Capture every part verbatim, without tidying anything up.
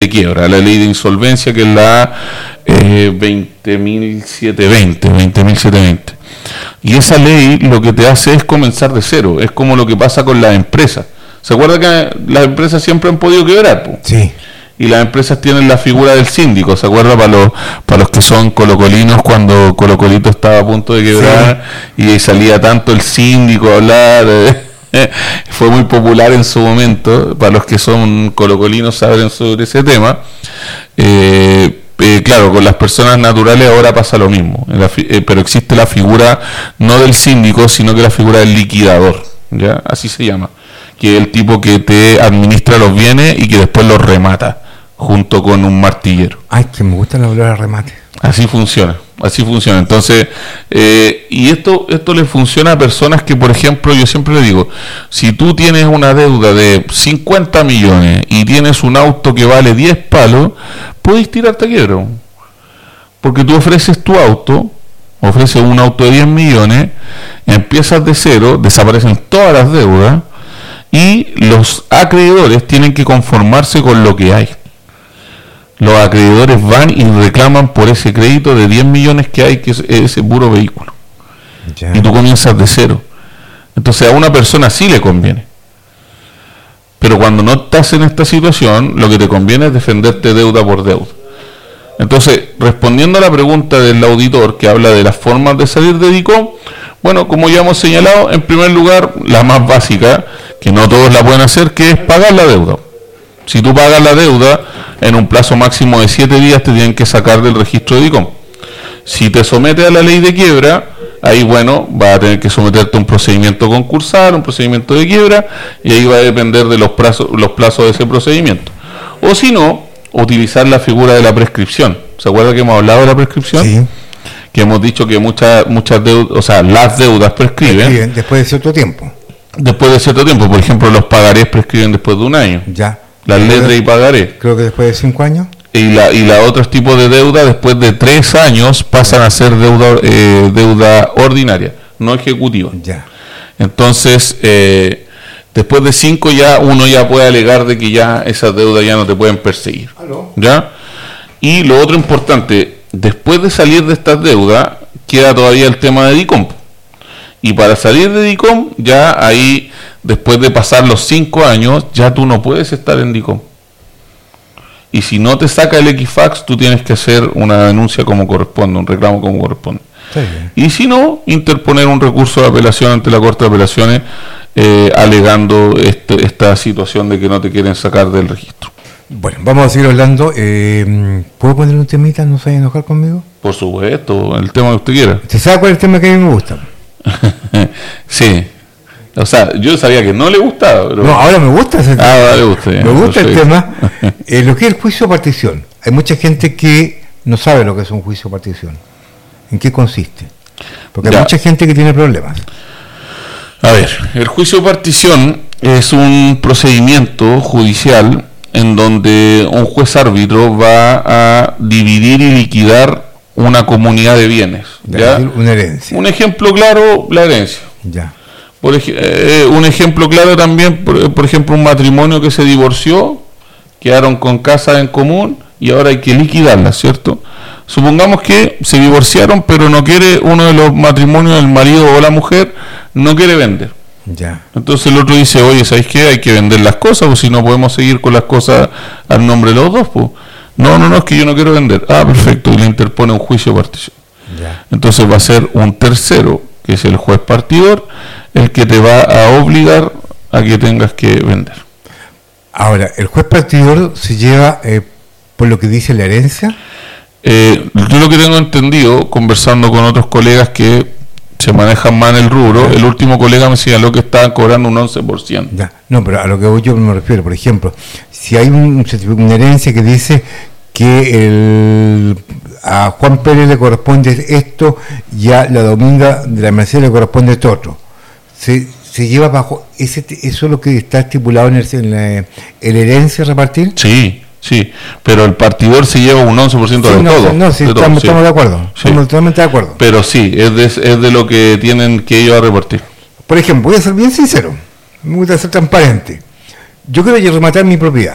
de quiebra, la ley de insolvencia, que es la eh, veinte mil setecientos veinte, veinte mil setecientos veinte. Y esa ley lo que te hace es comenzar de cero. Es como lo que pasa con las empresas. ¿Se acuerda que las empresas siempre han podido quebrar? Po? Sí. Y las empresas tienen la figura del síndico. ¿Se acuerda para los para los que son colocolinos, cuando Colo Colito estaba a punto de quebrar, sí, y salía tanto el síndico a hablar? Eh, fue muy popular en su momento. Para los que son colocolinos saben sobre ese tema. Eh, eh, claro, con las personas naturales ahora pasa lo mismo. La, eh, pero existe la figura no del síndico, sino que la figura del liquidador. ¿Ya? Así se llama. Que es el tipo que te administra los bienes y que después los remata junto con un martillero. Ay, que me gusta la palabra remate. Así funciona, así funciona. Entonces, eh, y esto esto le funciona a personas que, por ejemplo, yo siempre le digo, si tú tienes una deuda de cincuenta millones y tienes un auto que vale diez palos, puedes tirarte a quiebra. Porque tú ofreces tu auto, ofreces un auto de diez millones, empiezas de cero, desaparecen todas las deudas, y los acreedores tienen que conformarse con lo que hay. Los acreedores van y reclaman por ese crédito de diez millones que hay, que es ese puro vehículo. Ya. Y tú comienzas de cero. Entonces a una persona sí le conviene. Pero cuando no estás en esta situación, lo que te conviene es defenderte deuda por deuda. Entonces, respondiendo a la pregunta del auditor que habla de las formas de salir de DICOM, bueno, como ya hemos señalado, en primer lugar, la más básica, que no todos la pueden hacer, que es pagar la deuda. Si tú pagas la deuda, en un plazo máximo de siete días te tienen que sacar del registro de DICOM. Si te sometes a la ley de quiebra, ahí, bueno, vas a tener que someterte a un procedimiento concursal, un procedimiento de quiebra, y ahí va a depender de los plazos, los plazos de ese procedimiento. O si no, utilizar la figura de la prescripción. ¿Se acuerda que hemos hablado de la prescripción? Sí. Que hemos dicho que muchas muchas deudas, o sea, las deudas prescriben, prescriben después de cierto tiempo. Después de cierto tiempo, por ejemplo, los pagarés prescriben después de un año. Ya. Las letras y pagarés. Creo que después de cinco años. Y la y la otros tipos de deuda, después de tres años, pasan a ser deuda eh, deuda ordinaria, no ejecutiva. Ya. Entonces, eh, después de cinco ya uno ya puede alegar de que ya esas deudas ya no te pueden perseguir. ¿Aló? ¿Ya? Y lo otro importante, después de salir de estas deudas, queda todavía el tema de DICOM. Y para salir de DICOM, ya ahí, después de pasar los cinco años, ya tú no puedes estar en DICOM. Y si no te saca el Equifax, tú tienes que hacer una denuncia como corresponde, un reclamo como corresponde. Sí. Y si no, interponer un recurso de apelación ante la Corte de Apelaciones, eh, alegando este, esta situación de que no te quieren sacar del registro. Bueno, vamos a seguir hablando. Eh, ¿Puedo poner un temita? ¿No se vaya a enojar conmigo? Por supuesto, el tema que usted quiera. ¿Usted sabe cuál es el tema que a mí me gusta? Sí. O sea, yo sabía que no le gustaba, pero... No, ahora me gusta ese tema. Ah, ahora le gusta. Me gusta el tema. Eh, lo que es el juicio de partición. Hay mucha gente que no sabe lo que es un juicio de partición. ¿En qué consiste? Porque ya. Hay mucha gente que tiene problemas. A ver, el juicio de partición es un procedimiento judicial en donde un juez árbitro va a dividir y liquidar una comunidad de bienes. ¿Ya? Una herencia. Un ejemplo claro, la herencia. Ya. Por ej- eh, un ejemplo claro también, por, por ejemplo, un matrimonio que se divorció, quedaron con casas en común y ahora hay que liquidarlas, ¿cierto? Supongamos que se divorciaron, pero no quiere uno de los matrimonios, el marido o la mujer, no quiere vender. Ya. Entonces el otro dice, oye, ¿sabes qué? Hay que vender las cosas, o si no podemos seguir con las cosas al nombre de los dos, pues. No, no, no, es que yo no quiero vender. Ah, perfecto, y le interpone un juicio de partición. Ya. Entonces va a ser un tercero, que es el juez partidor, el que te va a obligar a que tengas que vender. Ahora, ¿el juez partidor se lleva eh, por lo que dice la herencia? Eh, yo lo que tengo entendido, conversando con otros colegas que se manejan más en el rubro, el último colega me señaló que estaban cobrando un once por ciento. Ya. No, pero a lo que yo me refiero, por ejemplo, si hay un, una herencia que dice que el, a Juan Pérez le corresponde esto y a la Dominga de la Merced le corresponde esto otro, ¿se, se lleva bajo ese, eso es lo que está estipulado en, el, en, la, en la herencia a repartir? Sí. Sí, pero el partidor se lleva un once por ciento sí, de no, todo. No, sí, de estamos, todo, sí. estamos de acuerdo, sí. estamos totalmente de acuerdo. Pero sí, es de, es de lo que tienen que ellos a repartir. Por ejemplo, voy a ser bien sincero, me gusta ser transparente. Yo quiero rematar mi propiedad.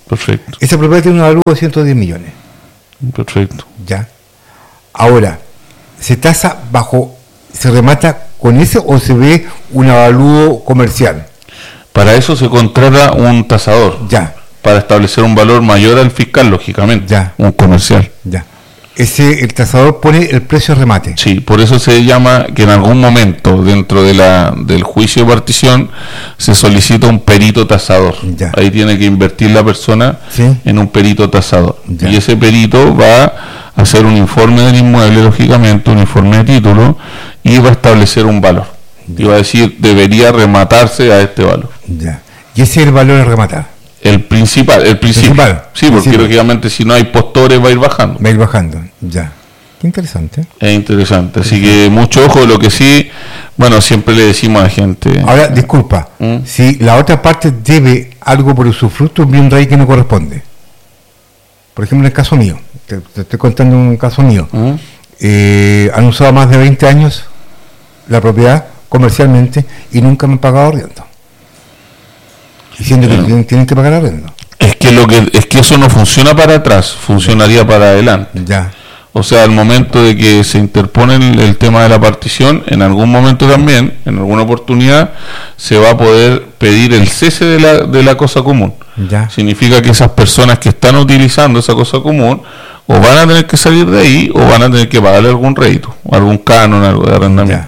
Perfecto. Esa propiedad tiene un valor de ciento diez millones. Perfecto. Ya. Ahora, ¿se tasa bajo, se remata con ese o se ve un avalúo comercial? Para eso se contrata un tasador. Ya. Para establecer un valor mayor al fiscal, lógicamente. Ya. Un comercial. Ya. Ese, el tasador pone el precio de remate. Sí, por eso se llama que en algún momento dentro de la del juicio de partición se solicita un perito tasador. Ya. Ahí tiene que invertir la persona Sí. en un perito tasador. Ya. Y ese perito va a hacer un informe del inmueble, lógicamente, un informe de título, y va a establecer un valor. Ya. Y va a decir, debería rematarse a este valor. Ya. Y ese es el valor a rematar. El principal, el principal. Principal. Sí, porque Principal. lógicamente si no hay postores va a ir bajando. Va a ir bajando. Ya. Qué interesante. Es interesante, así que mucho ojo. Lo que sí, bueno, siempre le decimos a la gente. Ahora, disculpa, ¿Mm? si la otra parte debe algo por usufructo, bien raíz que no corresponde. Por ejemplo, en el caso mío, te, te estoy contando un caso mío. ¿Mm? Eh, han usado más de veinte años la propiedad comercialmente y nunca me han pagado arriendo. Diciendo que Bueno. tienen, tienen que pagar arriendo. Es que lo que es que eso no funciona para atrás, funcionaría para adelante. Ya. O sea, al momento de que se interpone el, el tema de la partición, en algún momento también, en alguna oportunidad, se va a poder pedir el cese de la, de la cosa común. Ya. Significa que esas personas que están utilizando esa cosa común o van a tener que salir de ahí o van a tener que pagarle algún rédito, algún canon, algo de arrendamiento.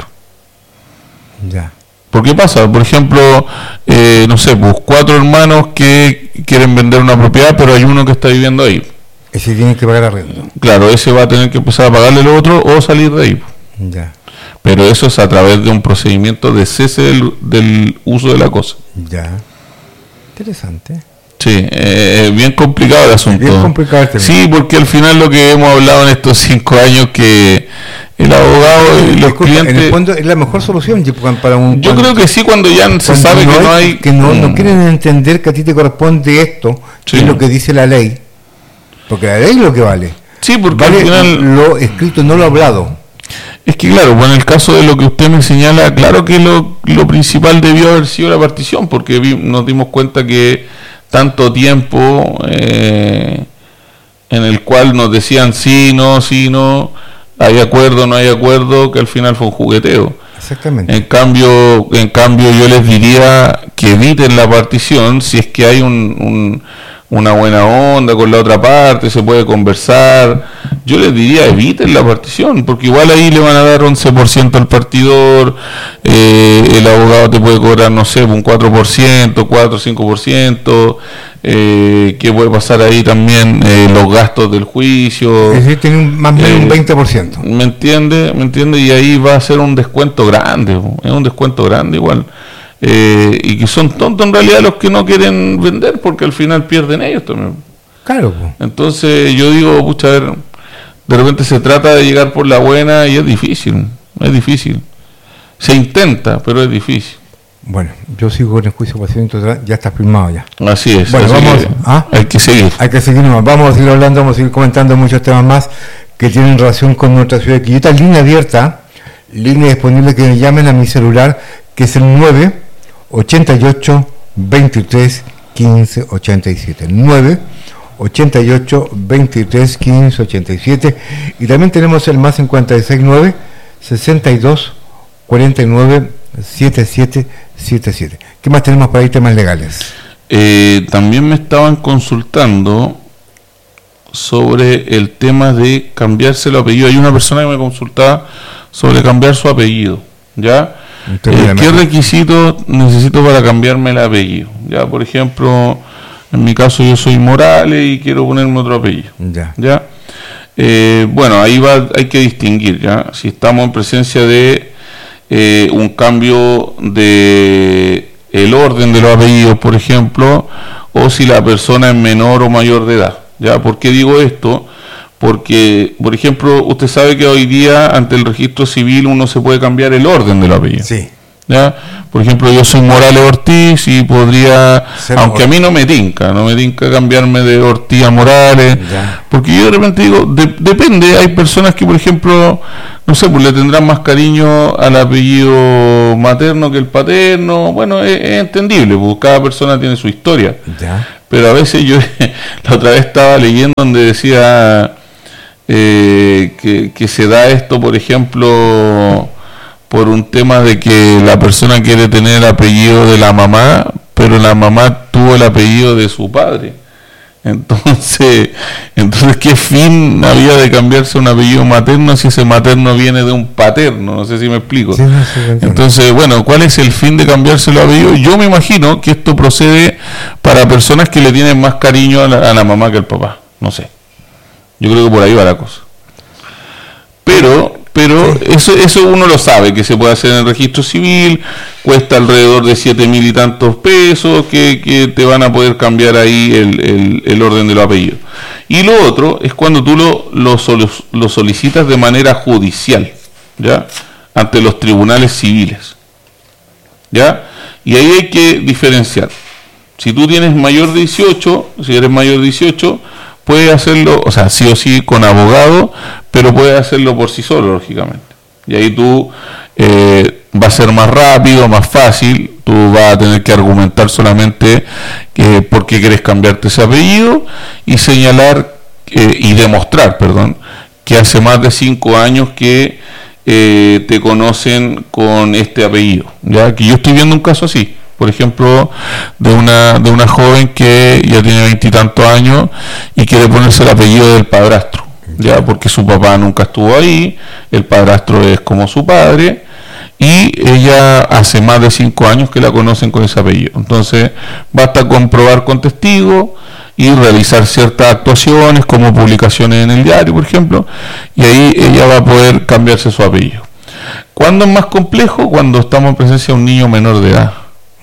Ya. ¿Por qué pasa? Por ejemplo, eh, no sé, pues cuatro hermanos que quieren vender una propiedad, pero hay uno que está viviendo ahí. Ese tiene que pagar arriendo. Claro, ese va a tener que empezar a pagarle el otro o salir de ahí. Ya. Pero eso es a través de un procedimiento de cese del, del uso de la cosa. Ya. Interesante. Sí, eh, es bien complicado el asunto. Bien complicado el tema. Sí, porque al final lo que hemos hablado en estos cinco años que el abogado y los Disculpa, clientes... en el fondo es la mejor solución para un... Yo creo que sí, cuando ya se cuando sabe que no hay... que no, no Mm. quieren entender que a ti te corresponde esto, Sí. que es lo que dice la ley, porque la ley es lo que vale. Sí, porque Vale al final... lo escrito, no lo hablado. Es que claro, pues en el caso de lo que usted me señala, claro que lo, lo principal debió haber sido la partición, porque vi- nos dimos cuenta que tanto tiempo eh, en el cual nos decían sí, no, sí, no, hay acuerdo, no hay acuerdo, que al final fue un jugueteo. Exactamente. En cambio, en cambio yo les diría que eviten la partición si es que hay un, un- una buena onda con la otra parte, se puede conversar. Yo les diría eviten la partición, porque igual ahí le van a dar once por ciento al partidor, eh, el abogado te puede cobrar, no sé, un cuatro por ciento, cuatro o cinco por ciento, eh, ¿qué puede pasar ahí también? Eh, los gastos del juicio. Es decir, tiene un- más o menos Eh, un veinte por ciento. ¿Me entiende? ¿Me entiende? Y ahí va a ser un descuento grande, po. Es un descuento grande igual. Eh, y que son tontos en realidad los que no quieren vender porque al final pierden ellos también. Claro, po. Entonces yo digo, pucha, a ver, de repente se trata de llegar por la buena y es difícil, es difícil. Se intenta, pero es difícil. Bueno, yo sigo con el juicio de pasión, entonces ya está firmado ya. Así es. Bueno, así vamos, que ¿ah? hay que seguir. Hay que seguir nomás. Vamos a seguir hablando, vamos a seguir comentando muchos temas más que tienen relación con nuestra ciudad de Quillota. Línea abierta, línea disponible, que me llamen a mi celular, que es el nueve ochenta y ocho veintitrés quince ochenta y siete. nueve ochenta y ocho veintitrés quince ochenta y siete. Y también tenemos el más cincuenta y seis nueve sesenta y dos cuarenta y nueve setenta y siete setenta y siete. ¿Qué más tenemos para ahí, temas legales? Eh, también me estaban consultando sobre el tema de cambiarse el apellido. Hay una persona que me consultaba sobre cambiar su apellido, ¿ya? Eh, ¿Qué requisitos necesito para cambiarme el apellido? Ya, por ejemplo, en mi caso yo soy Morales y quiero ponerme otro apellido. Ya. ¿Ya? Eh, bueno, ahí va, hay que distinguir, ¿ya? Si estamos en presencia de eh, un cambio de el orden de los apellidos, por ejemplo, o si la persona es menor o mayor de edad. ¿Ya? ¿Por qué digo esto? Porque, por ejemplo, usted sabe que hoy día ante el registro civil uno se puede cambiar el orden del apellido. Sí. ¿Ya? Por ejemplo, yo soy Morales Ortiz y podría, Ser aunque a mí no me tinca, no me tinca cambiarme de Ortiz a Morales, Ya. porque yo de repente digo, de- depende, hay personas que, por ejemplo, no sé, pues le tendrán más cariño al apellido materno que el paterno, bueno, es, es entendible, porque cada persona tiene su historia. Ya. pero a veces yo, la otra vez estaba leyendo donde decía eh, que, que se da esto, por ejemplo, por un tema de que la persona quiere tener el apellido de la mamá, pero la mamá tuvo el apellido de su padre. Entonces, entonces ¿qué fin había de cambiarse un apellido materno si ese materno viene de un paterno? No sé si me explico. Sí, no sé, entonces, bueno, ¿cuál es el fin de cambiarse el apellido? Yo me imagino que esto procede para personas que le tienen más cariño a la, a la mamá que al papá. No sé. Yo creo que por ahí va la cosa. Pero... Pero sí. eso eso uno lo sabe, que se puede hacer en el registro civil, cuesta alrededor de siete mil y tantos pesos, que, que te van a poder cambiar ahí el, el, el orden de los apellidos. Y lo otro es cuando tú lo, lo, lo solicitas de manera judicial, ¿ya? Ante los tribunales civiles, ¿ya? Y ahí hay que diferenciar. Si tú tienes mayor de dieciocho, si eres mayor de dieciocho, puede hacerlo, o sea, sí o sí con abogado, pero puede hacerlo por sí solo, lógicamente. Y ahí tú eh, va a ser más rápido, más fácil, tú vas a tener que argumentar solamente eh, por qué quieres cambiarte ese apellido y señalar eh, y demostrar, perdón, que hace más de cinco años que eh, te conocen con este apellido. Ya que yo estoy viendo un caso así. Por ejemplo, de una de una joven que ya tiene veintitantos años y quiere ponerse el apellido del padrastro, ya porque su papá nunca estuvo ahí, el padrastro es como su padre, y ella hace más de cinco años que la conocen con ese apellido. Entonces, basta comprobar con testigos y realizar ciertas actuaciones, como publicaciones en el diario, por ejemplo, y ahí ella va a poder cambiarse su apellido. ¿Cuándo es más complejo? Cuando estamos en presencia de un niño menor de edad.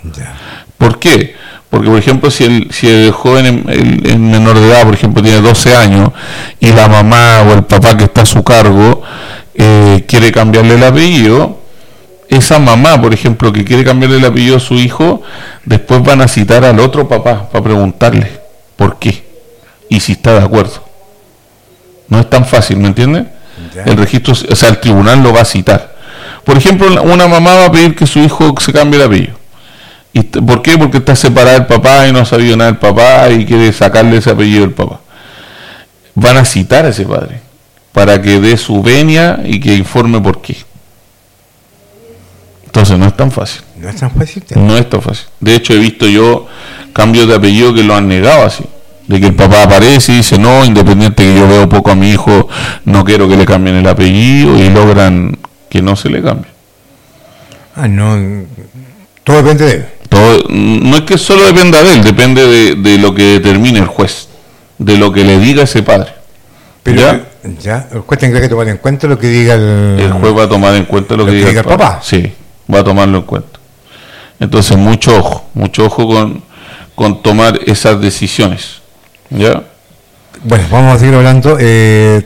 ¿Por qué? Porque, por ejemplo, si el, si el joven el, el menor de edad, por ejemplo, tiene doce años y la mamá o el papá que está a su cargo eh, quiere cambiarle el apellido, esa mamá, por ejemplo, que quiere cambiarle el apellido a su hijo, después van a citar al otro papá para preguntarle por qué y si está de acuerdo. No es tan fácil, ¿me entiendes? El registro, o sea, el tribunal lo va a citar. Por ejemplo, una mamá va a pedir que su hijo se cambie el apellido. ¿Y por qué? Porque está separada del papá y no ha sabido nada del papá y quiere sacarle ese apellido del papá. Van a citar a ese padre para que dé su venia y que informe por qué. Entonces no es tan fácil. No es tan fácil. No es tan fácil. De hecho he visto yo cambios de apellido que lo han negado así. De que el papá aparece y dice no, independiente que yo veo poco a mi hijo, no quiero que le cambien el apellido, y logran que no se le cambie. Ah, no. Todo depende de él. Todo, no es que solo dependa de él, depende de, de lo que determine el juez, de lo que le diga ese padre. Pero ¿ya? ya el juez tendrá que tomar en cuenta lo que diga el... El juez va a tomar en cuenta lo, lo que, que diga el, el papá. Sí, va a tomarlo en cuenta. Entonces, mucho ojo, mucho ojo con, con tomar esas decisiones. ¿Ya? Bueno, vamos a seguir hablando. Eh,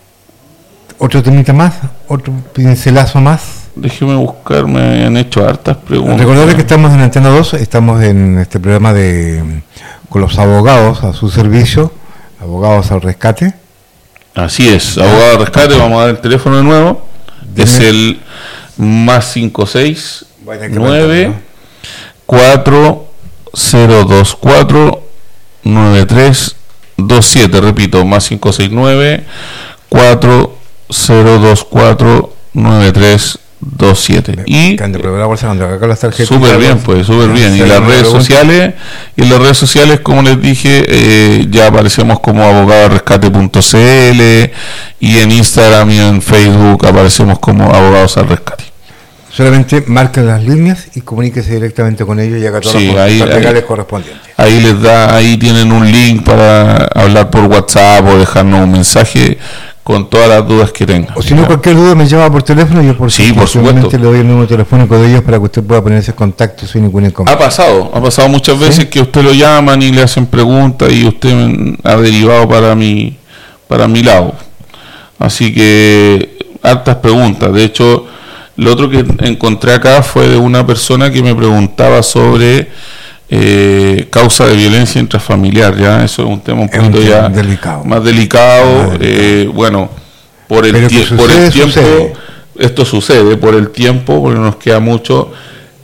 otro temita más, otro pincelazo más. Déjeme buscar, me han hecho hartas preguntas. Recordarles que estamos en Antena dos, estamos en este programa de con los abogados a su servicio, abogados al rescate. Así es, abogados al rescate, vamos a dar el teléfono de nuevo. Dime. Es el más cinco seis nueve cuatro cero dos cuatro nueve tres dos siete, repito, más cinco seis nueve cuatro cero dos cuatro nueve tres dos siete. Y súper bien, pues, súper bien. Y las redes sociales, y en las redes sociales, como les dije, eh, ya aparecemos como abogado rescate punto c l, y en Instagram y en Facebook aparecemos como abogados al rescate. Solamente marquen las líneas y comuníquese directamente con ellos y haga todas sí, las ahí, legales ahí, correspondientes. Ahí les da, ahí tienen un link para hablar por WhatsApp o dejarnos un mensaje con todas las dudas que tengan. O si no, cualquier duda me llama por teléfono y yo por sí, por supuesto le doy el número telefónico de ellos para que usted pueda ponerse en contacto sin ningún inconveniente. Ha pasado, ha pasado muchas veces, ¿sí?, que usted lo llaman y le hacen preguntas y usted ha derivado para mi, para mi lado. Así que hartas preguntas. De hecho, lo otro que encontré acá fue de una persona que me preguntaba sobre eh, causa de violencia intrafamiliar. Ya eso es un tema un poquito ya delicado. más delicado. Más delicado. Eh, bueno, por el, tie- sucede, por el tiempo, sucede. esto sucede por el tiempo, porque nos queda mucho.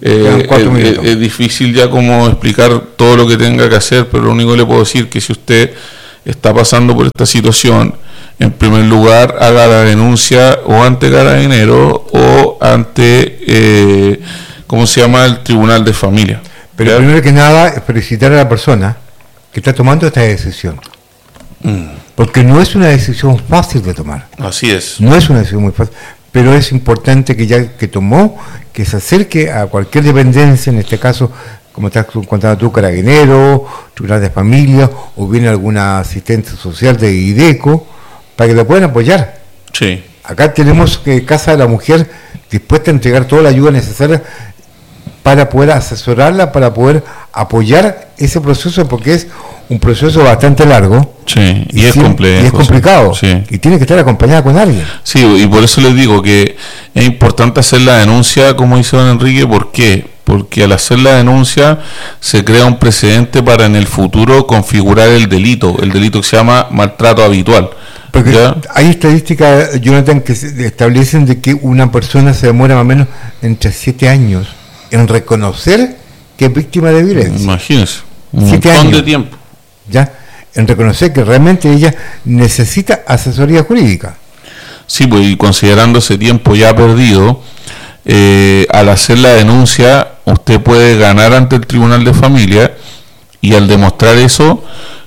Eh, es, es difícil ya como explicar todo lo que tenga que hacer, pero lo único que le puedo decir es que si usted está pasando por esta situación, en primer lugar haga la denuncia o ante Carabineros o ante, eh, ¿cómo se llama?, el Tribunal de Familia. Pero ¿ya? Primero que nada, felicitar a la persona que está tomando esta decisión. Mm. Porque no es una decisión fácil de tomar. Así es. No es una decisión muy fácil. Pero es importante que ya que tomó, que se acerque a cualquier dependencia, en este caso, como estás contando tú, Carabinero, Tribunal de Familia, o bien alguna asistente social de IDECO, para que la puedan apoyar. Sí. Acá tenemos que Casa de la Mujer dispuesta a entregar toda la ayuda necesaria para poder asesorarla, para poder apoyar ese proceso, porque es un proceso bastante largo. Sí, y, y es complejo. Y es complicado. Sí. Y tiene que estar acompañada con alguien. Sí, y por eso les digo que es importante hacer la denuncia, como dice don Enrique. ¿Por qué? Porque al hacer la denuncia se crea un precedente para en el futuro configurar el delito, el delito que se llama maltrato habitual. Porque ¿ya? Hay estadísticas, Jonathan, que establecen de que una persona se demora más o menos entre siete años en reconocer que es víctima de violencia. Imagínese, un siete montón años, de tiempo. ¿ya? En reconocer que realmente ella necesita asesoría jurídica. Sí, pues, y considerando ese tiempo ya perdido, eh, al hacer la denuncia, usted puede ganar ante el Tribunal de Familia, y al demostrar eso,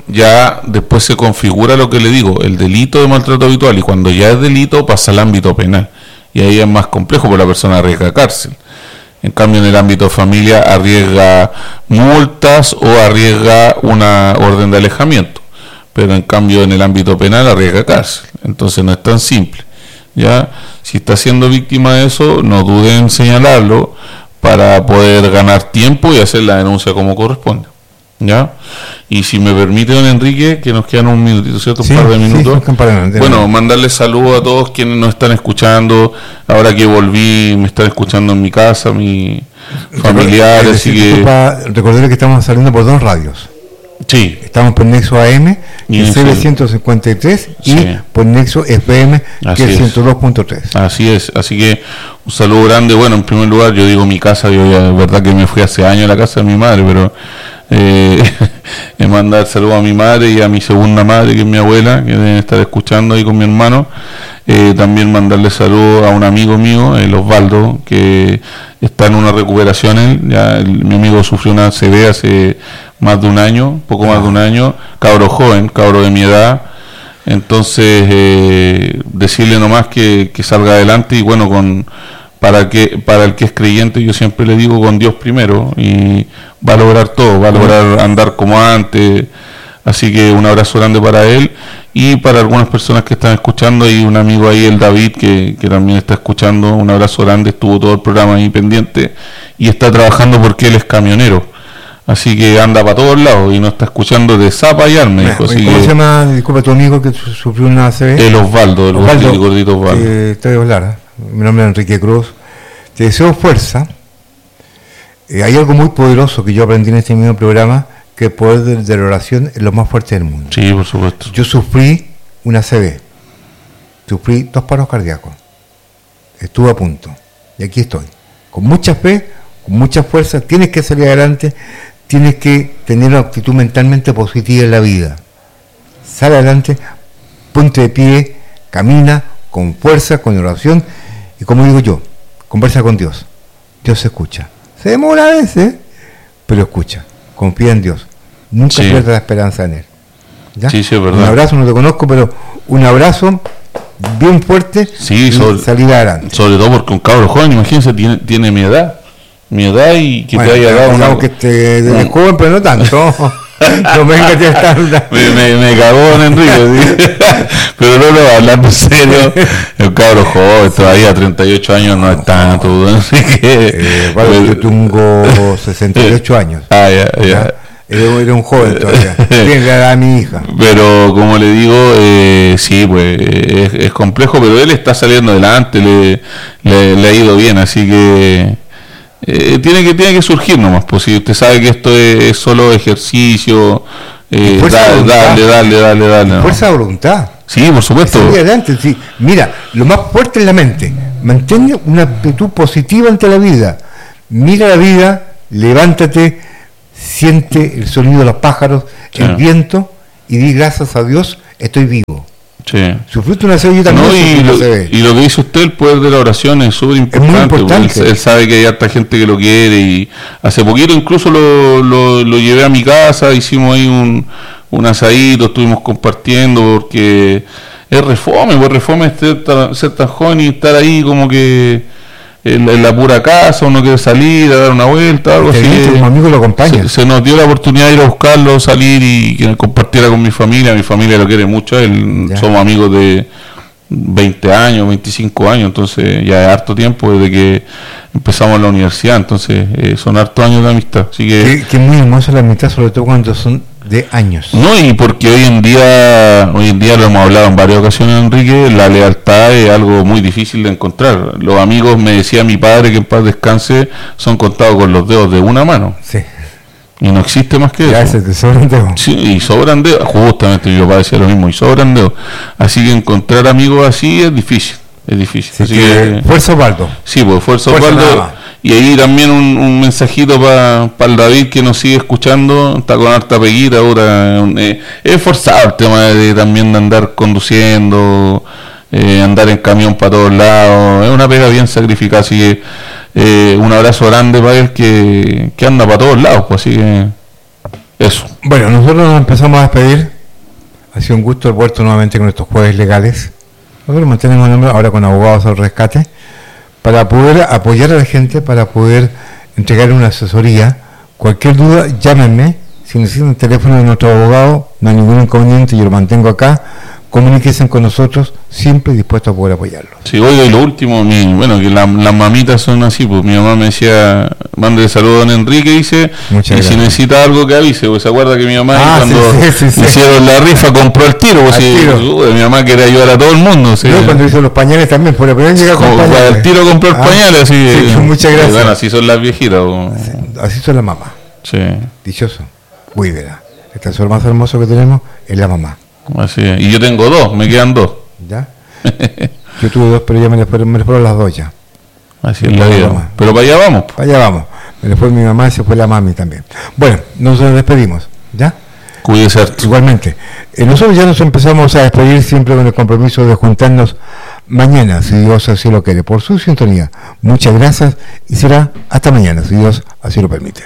ya después se configura lo que le digo, el delito de maltrato habitual, y cuando ya es delito pasa al ámbito penal, y ahí es más complejo porque la persona arriesga cárcel. En cambio, en el ámbito de familia arriesga multas o arriesga una orden de alejamiento, pero en cambio en el ámbito penal arriesga cárcel. Entonces no es tan simple. Ya, si está siendo víctima de eso, no duden en señalarlo para poder ganar tiempo y hacer la denuncia como corresponde. ¿Ya? Y si me permite, don Enrique, que nos quedan un minutito, ¿cierto? Un sí, par de minutos. Sí, bueno, mandarle saludos a todos quienes nos están escuchando. Ahora que volví, me están escuchando en mi casa, mis familiares. Así que... Recordarle que estamos saliendo por dos radios. Sí. Estamos por Nexo A M, que es C B ciento cincuenta y tres, y sí. por Nexo F M, que es ciento dos punto tres. Así es, así que un saludo grande. Bueno, en primer lugar, yo digo mi casa, yo ya, es verdad que me fui hace años a la casa de mi madre, pero eh, me mandar saludos a mi madre y a mi segunda madre, que es mi abuela, que deben estar escuchando ahí con mi hermano. Eh, también mandarle saludos a un amigo mío, el Osvaldo, que está en una recuperación. Él, ya el, mi amigo sufrió una C V hace más de un año, poco más de un año, cabro joven, cabro de mi edad. Entonces, eh, decirle nomás que, que salga adelante, y bueno, con para que para el que es creyente, yo siempre le digo, con Dios primero, y va a lograr todo, va a lograr andar como antes. Así que un abrazo grande para él y para algunas personas que están escuchando, y un amigo ahí, el David, que, que también está escuchando, un abrazo grande, estuvo todo el programa ahí pendiente y está trabajando porque él es camionero. Así que anda para todos lados y nos está escuchando de Zapa y Arme. ¿Cómo se llama, disculpa, tu amigo que sufrió una A C V? El Osvaldo, el Osvaldo, el gordito Osvaldo. Eh, te voy a hablar. Mi nombre es Enrique Cruz. Te deseo fuerza. Eh, hay algo muy poderoso que yo aprendí en este mismo programa, que el poder de, de la oración es lo más fuerte del mundo. Sí, por supuesto. Yo sufrí una A C V. Sufrí dos paros cardíacos. Estuve a punto. Y aquí estoy. Con mucha fe, con mucha fuerza. Tienes que salir adelante. Tienes que tener una actitud mentalmente positiva en la vida. Sale adelante, ponte de pie, camina con fuerza, con oración, y como digo yo, conversa con Dios. Dios escucha. Se demora a veces, pero escucha. Confía en Dios. Nunca sí. pierdas la esperanza en Él. ¿Ya? Sí, sí, es verdad. Un abrazo, no te conozco, pero un abrazo bien fuerte, sí, y sobre, salir adelante. Sobre todo porque un cabro joven, imagínense, tiene, tiene mi edad. Mi edad y que bueno, te haya dado una... que te de no. joven, pero no tanto. No venga a estar... me, me, me cagó don Enrique, ¿sí? Pero no, no, hablando en serio, el cabro joven, todavía treinta y ocho años no es tanto, así que... Eh, bueno, pero, yo tengo sesenta y ocho años. Ah, ya, ya. ya. Era, era un joven todavía, tiene la edad de mi hija. Pero como le digo, eh, sí, pues es, es complejo, pero él está saliendo adelante, le, le, le ha ido bien, así que... Eh, tiene que tiene que surgir nomás, pues si usted sabe que esto es, es solo ejercicio, eh, dale, dale, dale, dale, dale. Fuerza de voluntad. Sí, por supuesto. Adelante, sí. Mira, lo más fuerte es la mente. Mantén una actitud positiva ante la vida. mira la vida, levántate, siente el sonido de los pájaros, sí. el viento, y di gracias a Dios, estoy vivo. Sí. Su fruto nació yo también. No, y, lo, y lo que dice usted, el poder de la oración es súper importante. Es muy importante. Él, él sabe que hay harta gente que lo quiere, y hace poquito incluso lo, lo, lo llevé a mi casa, hicimos ahí un, un asadito, estuvimos compartiendo, porque es refome, pues refome ser tan, ser tan joven y estar ahí como que en, en la pura casa, uno quiere salir a dar una vuelta, algo así. Un amigo lo acompaña. Se, se nos dio la oportunidad de ir a buscarlo, salir y que compartiera con mi familia. Mi familia lo quiere mucho, él, somos amigos de veinte años, veinticinco años, entonces ya es harto tiempo desde que empezamos la universidad, entonces eh, son hartos años de amistad. Así que, que, que muy hermosa la amistad, sobre todo cuando son de años. No, y porque hoy en día, hoy en día lo hemos hablado en varias ocasiones, Enrique, la lealtad es algo muy difícil de encontrar. Los amigos, me decía mi padre, que en paz descanse, son contados con los dedos de una mano. Sí. Y no existe más que ya eso. Se te sobran dedos. Sí, y sobran dedos. Justamente mi papá decía lo mismo, y sobran dedos. Así que encontrar amigos así es difícil. Es difícil. Sí, así que que, fuerza Osvaldo. Sí, pues fuerza, fuerza Osvaldo. Y ahí también un, un mensajito para pa el David que nos sigue escuchando, está con harta peguita ahora. Eh, es forzado el tema de, también de andar conduciendo, eh, andar en camión para todos lados. Es una pega bien sacrificada, así que eh, un abrazo grande para él que, que anda para todos lados, pues así que eso. Bueno, nosotros nos empezamos a despedir. Ha sido un gusto haber vuelto nuevamente con estos jueves legales. Nosotros mantenemos el nombre ahora con Abogados al Rescate, para poder apoyar a la gente, para poder entregar una asesoría. Cualquier duda, llámenme. Si necesitan el teléfono de nuestro abogado, no hay ningún inconveniente, yo lo mantengo acá. Comuníquense con nosotros, siempre dispuestos a poder apoyarlos. Sí, oiga, y lo último, mi, bueno, que la, las mamitas son así, pues mi mamá me decía, mande saludos a don Enrique, dice, Muchas y gracias. Si necesita algo que avise, pues se acuerda que mi mamá ah, cuando sí, sí, sí, hicieron sí. la rifa compró el tiro, pues si, uh, mi mamá quería ayudar a todo el mundo. ¿Sí? Yo cuando hizo los pañales también, por la primera vez llega con pañales. El tiro compró el ah, pañal, así. Sí, eh, muchas gracias. Bueno, así son las viejitas. Pues. Así, así son las mamás. Sí. Dichoso. Cuídela. El tesoro más hermoso que tenemos es la mamá. Así es. Y yo tengo dos, me quedan dos. ¿Ya? Yo tuve dos, pero ya me les fueron, me les fueron las dos ya. Así es la vida. Mamá. Pero para allá vamos. Para allá vamos. Me les fue mi mamá y se fue la mami también. Bueno, nos despedimos. ¿Ya? Cuídese. Igualmente. Eh, nosotros ya nos empezamos a despedir siempre con el compromiso de juntarnos mañana, si Dios así lo quiere, por su sintonía. Muchas gracias y será hasta mañana, si Dios así lo permite.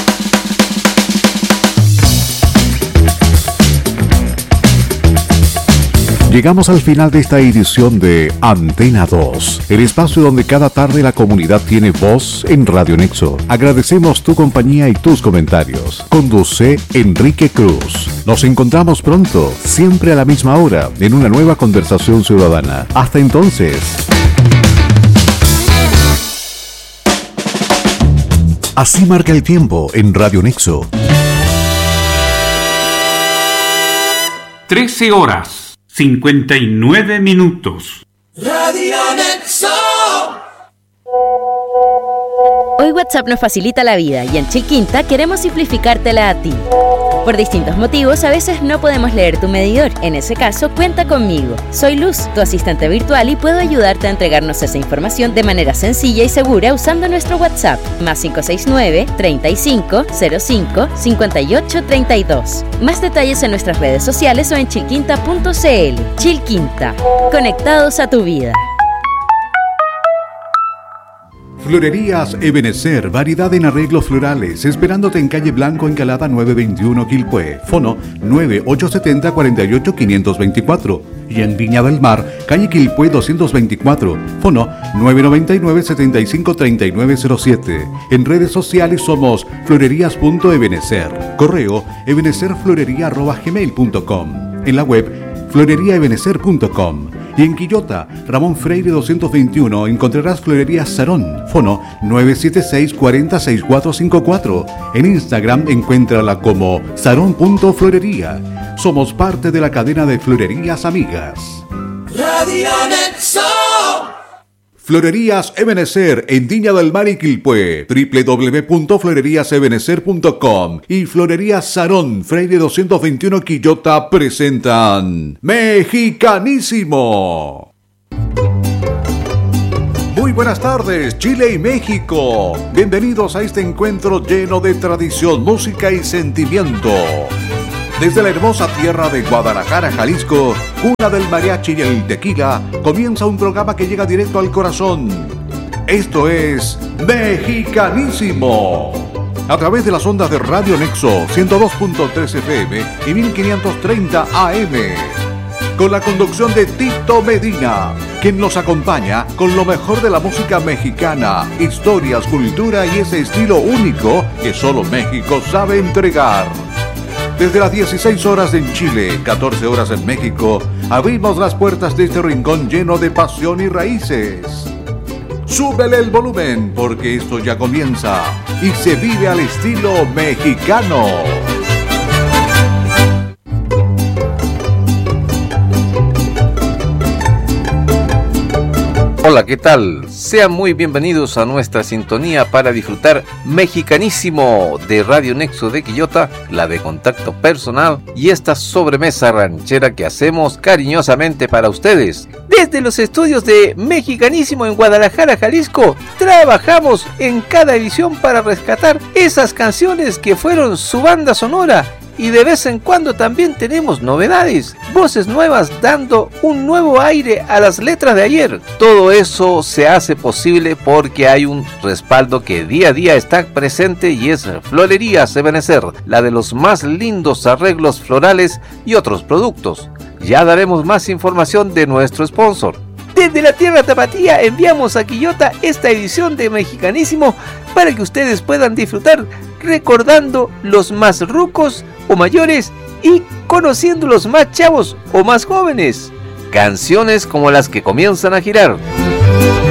Llegamos al final de esta edición de Antena dos, el espacio donde cada tarde la comunidad tiene voz en Radio Nexo. Agradecemos tu compañía y tus comentarios. Conduce Enrique Cruz. Nos encontramos pronto, siempre a la misma hora, en una nueva conversación ciudadana. Hasta entonces. Así marca el tiempo en Radio Nexo. trece horas. cincuenta y nueve minutos. Radio Nexo. Hoy WhatsApp nos facilita la vida y en Chilquinta queremos simplificártela a ti. Por distintos motivos, a veces no podemos leer tu medidor. En ese caso, cuenta conmigo. Soy Luz, tu asistente virtual, y puedo ayudarte a entregarnos esa información de manera sencilla y segura usando nuestro WhatsApp, más cinco seis nueve, treinta y cinco, cero cinco, cincuenta y ocho, treinta y dos. Más detalles en nuestras redes sociales o en chilquinta punto c l. Chilquinta, conectados a tu vida. Florerías Ebenecer, variedad en arreglos florales, esperándote en calle Blanco, Encalada nueve veintiuno, Quilpué. Fono nueve ocho siete cero, cuatro ocho, cinco dos cuatro. Y en Viña del Mar, calle Quilpué doscientos veinticuatro. Fono nueve nueve nueve, setenta y cinco, treinta y nueve cero siete. En redes sociales somos florerías punto ebenecer. Correo ebenecerflorería arroba gmail punto com. En la web florería ebenecer punto com. Y en Quillota, Ramón Freire doscientos veintiuno, encontrarás Florerías Sarón, fono nueve siete seis, cuatro cero, seis cuatro cinco cuatro. En Instagram, encuéntrala como sarón punto florería. Somos parte de la cadena de Florerías Amigas. Radio Nexo. Florerías Ebenecer en Viña del Mar y Quilpué, doble u doble u doble u punto florerías ebenecer punto com y Florerías Sarón, Freire doscientos veintiuno, Quillota presentan Mexicanísimo. Muy buenas tardes, Chile y México. Bienvenidos a este encuentro lleno de tradición, música y sentimiento. Desde la hermosa tierra de Guadalajara, Jalisco, cuna del mariachi y el tequila, comienza un programa que llega directo al corazón. Esto es Mexicanísimo. A través de las ondas de Radio Nexo ciento dos punto tres F M y mil quinientos treinta A M. Con la conducción de Tito Medina, quien nos acompaña con lo mejor de la música mexicana, historias, cultura y ese estilo único que solo México sabe entregar. Desde las dieciséis horas en Chile, catorce horas en México, abrimos las puertas de este rincón lleno de pasión y raíces. Súbele el volumen porque esto ya comienza y se vive al estilo mexicano. Hola, ¿qué tal? Sean muy bienvenidos a nuestra sintonía para disfrutar Mexicanísimo de Radio Nexo de Quillota, la de contacto personal y esta sobremesa ranchera que hacemos cariñosamente para ustedes. Desde los estudios de Mexicanísimo en Guadalajara, Jalisco, trabajamos en cada edición para rescatar esas canciones que fueron su banda sonora. Y de vez en cuando también tenemos novedades, voces nuevas dando un nuevo aire a las letras de ayer. Todo eso se hace posible porque hay un respaldo que día a día está presente y es Florerías Ebenecer, la de los más lindos arreglos florales y otros productos. Ya daremos más información de nuestro sponsor. Desde la tierra tapatía enviamos a Quillota esta edición de Mexicanísimo para que ustedes puedan disfrutar recordando los más rucos o mayores y conociendo los más chavos o más jóvenes. Canciones como las que comienzan a girar.